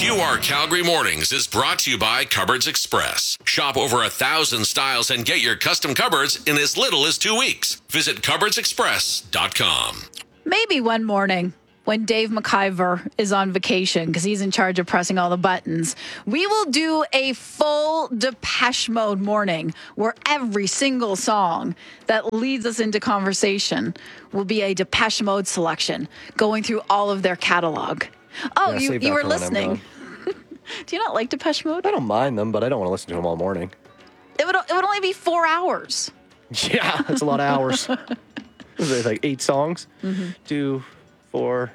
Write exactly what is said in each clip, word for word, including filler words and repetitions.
Q R Calgary Mornings is brought to you by Cupboards Express. Shop over a thousand styles and get your custom cupboards in as little as two weeks. Visit cupboards express dot com. Maybe one morning when Dave McIver is on vacation because he's in charge of pressing all the buttons, we will do a full Depeche Mode morning where every single song that leads us into conversation will be a Depeche Mode selection going through all of their catalog. Oh, Yeah, you, save you that were for when I'm listening. Do you not like Depeche Mode? I don't mind them, but I don't want to listen to them all morning. It would, it would only be four hours. Yeah, that's a lot of hours. Was it like eight songs? Mm-hmm. Two, four.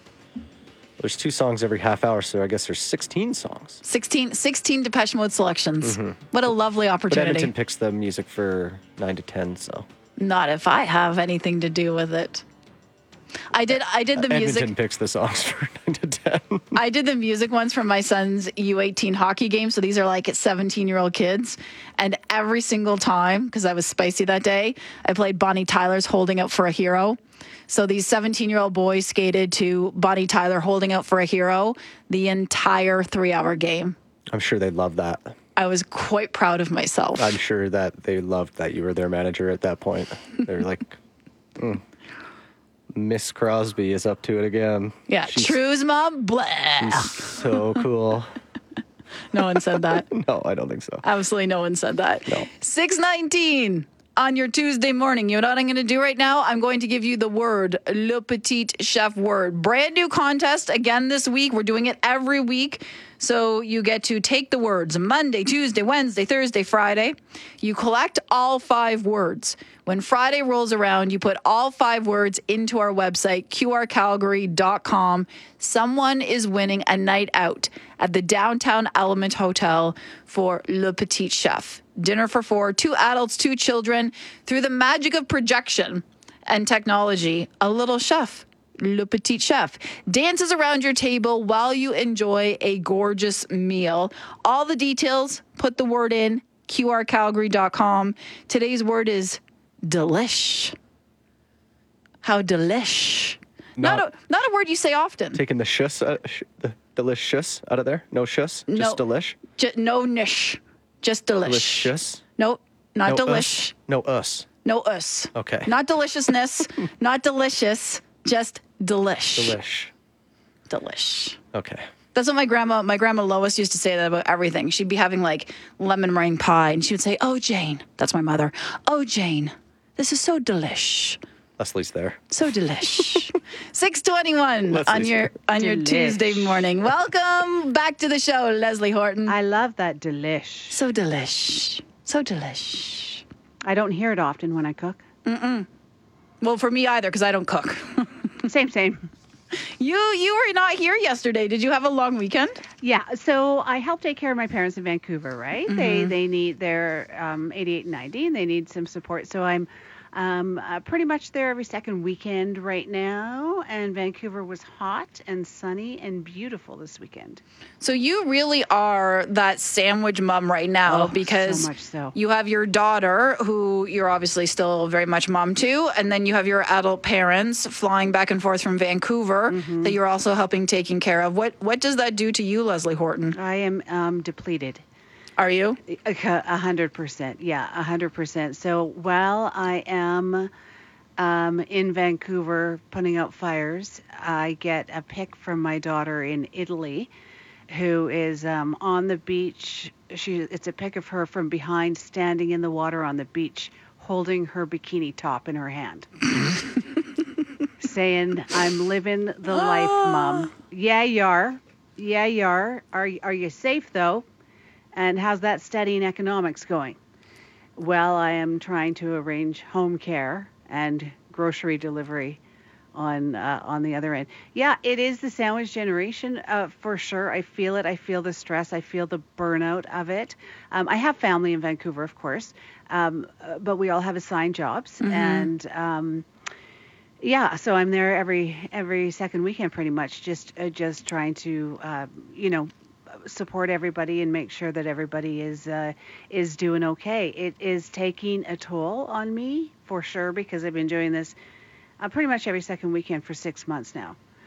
There's two songs every half hour, so I guess there's sixteen songs. sixteen, sixteen Depeche Mode selections. Mm-hmm. What a lovely But opportunity. Edmonton picks the music for nine to ten, so. Not if I have anything to do with it. I did I did the music. Edmonton picks the songs for nine to ten. I did the music ones for my son's U eighteen hockey game. So these are like seventeen-year-old kids. And every single time, because I was spicy that day, I played Bonnie Tyler's Holding Out for a Hero. So these seventeen-year-old boys skated to Bonnie Tyler Holding Out for a Hero the entire three-hour game. I'm sure they'd love that. I was quite proud of myself. I'm sure that they loved that you were their manager at that point. They're like, mm, Miss Crosby is up to it again. Yeah, She's- True's mom, blah. She's so cool. No one said that. No, I don't think so. Absolutely no one said that. No. six nineteen on your Tuesday morning. You know what I'm going to do right now? I'm going to give you the word, Le Petit Chef word. Brand new contest again this week. We're doing it every week. So you get to take the words Monday, Tuesday, Wednesday, Thursday, Friday. You collect all five words. When Friday rolls around, you put all five words into our website, Q R calgary dot com. Someone is winning a night out at the Downtown Element Hotel for Le Petit Chef. Dinner for four, two adults, two children. Through the magic of projection and technology, a little chef, Le Petit Chef, dances around your table while you enjoy a gorgeous meal. All the details, put the word in, Q R calgary dot com. Today's word is delish. How delish. Not, Not- a not a word you say often. Taking the shuss, uh, sh- the delicious out of there? No shuss? Just No. delish? J- no nish. Just delish. Delicious? No, not No delish. us? No us. No us. Okay. Not deliciousness. Not delicious. Just delish. Delish. Delish. Okay. That's what my grandma, my grandma Lois used to say that about everything. She'd be having like lemon meringue pie and she would say, "Oh, Jane," that's my mother. "Oh, Jane, this is so delish. Leslie's there. So delish." six twenty-one Leslie's on your here. on your Delish. Tuesday morning. Welcome back to the show, Leslie Horton. I love that delish. so delish. So delish. I don't hear it often when I cook. Well, for me either, because I don't cook. Same, same. You you were not here yesterday. Did you have a long weekend? Yeah, so I help take care of my parents in Vancouver, right? They they need their um, eighty-eight and ninety, and they need some support. So I'm um, uh, pretty much there every second weekend right now. And Vancouver was hot and sunny and beautiful this weekend. So you really are that sandwich mom right now Oh, because so much so. you have your daughter who you're obviously still very much mom to, and then you have your adult parents flying back and forth from Vancouver that you're also helping taking care of. What what does that do to you, Leslie Horton? I am um, depleted. Are you? A hundred percent. Yeah, a hundred percent. So while I am um, in Vancouver putting out fires, I get a pic from my daughter in Italy, who is um, on the beach. She, it's a pic of her from behind, standing in the water on the beach, holding her bikini top in her hand, saying, "I'm living the life, Mom." Yeah, you are. Yeah, you are. Are are you safe though? And how's that studying economics going? Well, I am trying to arrange home care and grocery delivery on uh, on the other end. Yeah, it is the sandwich generation uh, for sure. I feel it. I feel the stress. I feel the burnout of it. Um, I have family in Vancouver, of course, um, uh, but we all have assigned jobs, and um, yeah, so I'm there every every second weekend, pretty much, just uh, just trying to uh, you know. support everybody and make sure that everybody is uh, is doing okay. It is taking a toll on me for sure because I've been doing this uh, pretty much every second weekend for six months now.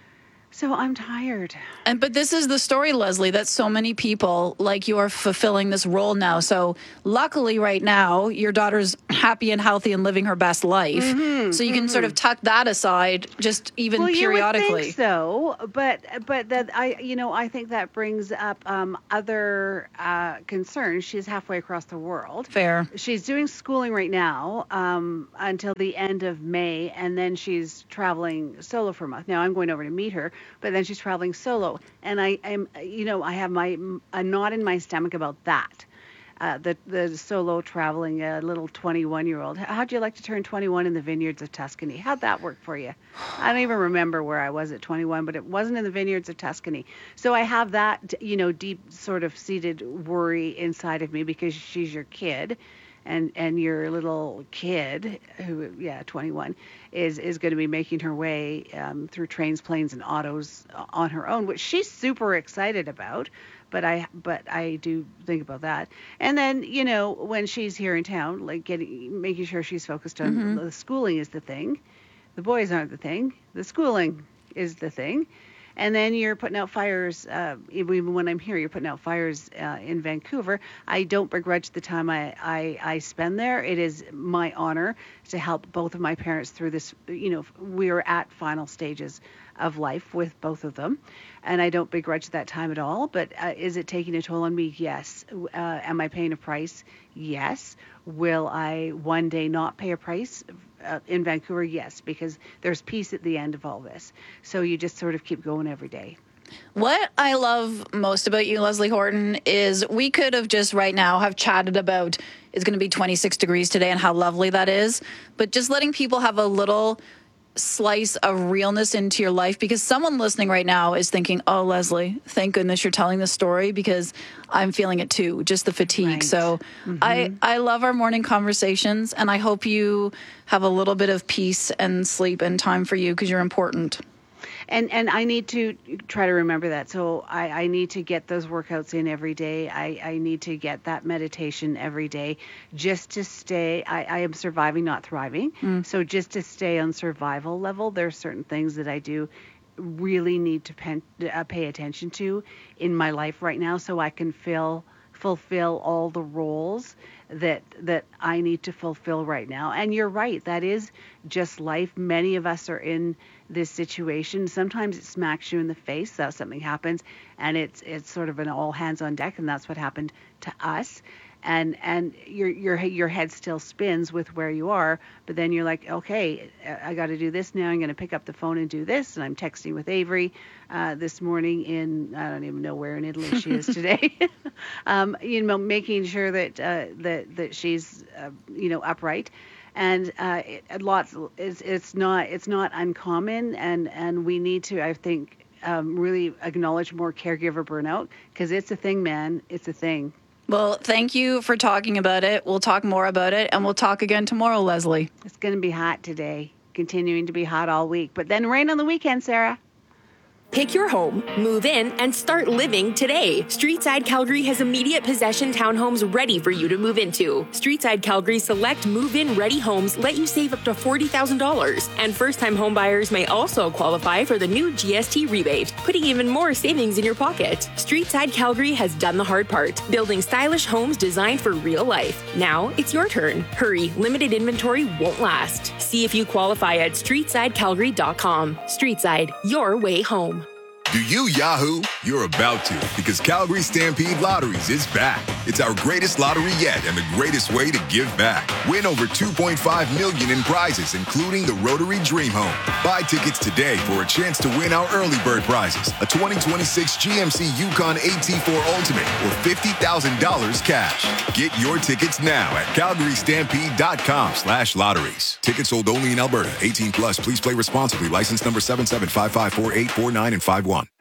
So I'm tired. And but this is the story, Leslie, that so many people like you are fulfilling this role now. So luckily right now, your daughter's happy and healthy and living her best life. Mm-hmm, so you can mm-hmm. sort of tuck that aside just even well, periodically. You would think so, but but that I you know, I think that brings up um, other uh, concerns. She's halfway across the world. Fair. She's doing schooling right now um, until the end of May, and then she's traveling solo for a month. Now I'm going over to meet her. But then she's traveling solo, and I am, you know, I have my a knot in my stomach about that. Uh, the the solo traveling uh, little twenty-one-year-old. How'd you like to turn twenty-one in the vineyards of Tuscany? How'd that work for you? I don't even remember where I was at twenty-one, but it wasn't in the vineyards of Tuscany. So I have that, you know, deep sort of seated worry inside of me because she's your kid. And and your little kid, who yeah, twenty-one, is is going to be making her way um, through trains, planes, and autos on her own, which she's super excited about. But I but I do think about that. And then you know when she's here in town, like getting making sure she's focused on mm-hmm. the schooling is the thing. The boys aren't the thing. The schooling is the thing. And then you're putting out fires, uh, even when I'm here, you're putting out fires uh, in Vancouver. I don't begrudge the time I, I, I spend there. It is my honor to help both of my parents through this. You know, we are at final stages of life with both of them. And I don't begrudge that time at all. But uh, is it taking a toll on me? Yes. Uh, am I paying a price? Yes. Will I one day not pay a price? Uh, in Vancouver, yes, because there's peace at the end of all this. So you just sort of keep going every day. What I love most about you, Leslie Horton, is we could have just right now have chatted about it's going to be twenty-six degrees today and how lovely that is. But just letting people have a little slice of realness into your life, because someone listening right now is thinking, oh, Leslie, thank goodness you're telling this story because I'm feeling it too, just the fatigue. Right. So mm-hmm. I, I love our morning conversations, and I hope you have a little bit of peace and sleep and time for you because you're important. And and I need to try to remember that. So I, I need to get those workouts in every day. I, I need to get that meditation every day just to stay. I, I am surviving, not thriving. Mm. So just to stay on survival level, there are certain things that I do really need to pen, uh, pay attention to in my life right now so I can fill, fulfill all the roles that that I need to fulfill right now. And you're right, that is just life. Many of us are in this situation. Sometimes it smacks you in the face that something happens, and it's it's sort of an all hands on deck, and that's what happened to us. And and your your your head still spins with where you are, but then you're like, okay, I got to do this now. I'm going to pick up the phone and do this. And I'm texting with Avery uh, this morning in I don't even know where in Italy she is today. um, you know, making sure that uh, that that she's uh, you know upright. And uh, it, lots it's it's not it's not uncommon, and and we need to I think um, really acknowledge more caregiver burnout because it's a thing, man. It's a thing. Well, thank you for talking about it. We'll talk more about it, and we'll talk again tomorrow, Leslie. It's going to be hot today, continuing to be hot all week, but then rain on the weekend, Sarah. Pick your home, move in, and start living today. Streetside Calgary has immediate possession townhomes ready for you to move into. Streetside Calgary select move-in ready homes let you save up to forty thousand dollars. And first-time homebuyers may also qualify for the new G S T rebate, putting even more savings in your pocket. Streetside Calgary has done the hard part, building stylish homes designed for real life. Now it's your turn. Hurry, limited inventory won't last. See if you qualify at streetside calgary dot com. Streetside, your way home. Do you Yahoo? You're about to, because Calgary Stampede Lotteries is back. It's our greatest lottery yet and the greatest way to give back. Win over two point five million dollars in prizes, including the Rotary Dream Home. Buy tickets today for a chance to win our early bird prizes, a twenty twenty-six G M C Yukon A T four Ultimate, or fifty thousand dollars cash. Get your tickets now at calgary stampede dot com slash lotteries. Tickets sold only in Alberta. eighteen plus. Please play responsibly. License number seven seven five five four eight four nine and five one.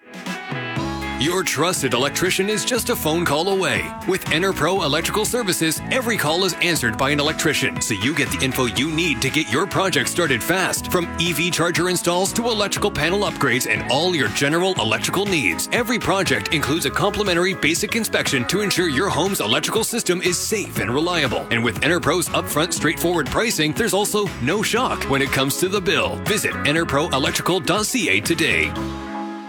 Your trusted electrician is just a phone call away. With EnerPro Electrical Services, every call is answered by an electrician, so you get the info you need to get your project started fast. From E V charger installs to electrical panel upgrades and all your general electrical needs, every project includes a complimentary basic inspection to ensure your home's electrical system is safe and reliable. And with EnerPro's upfront, straightforward pricing, there's also no shock when it comes to the bill. Visit ener pro electrical dot c a today.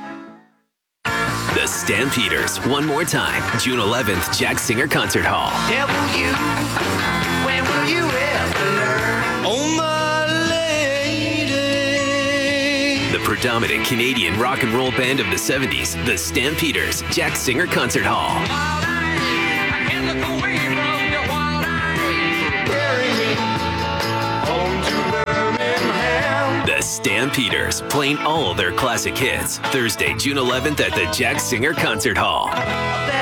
Stampeders, one more time, June eleventh, Jack Singer Concert Hall. Devil you, when will you ever learn? Oh, my lady. The predominant Canadian rock and roll band of the seventies, the Stampeders, Jack Singer Concert Hall. I can't look away from your wild eyes. Bury me home to Birmingham. The Stampeders, playing all their classic hits. Thursday, June eleventh at the Jack Singer Concert Hall.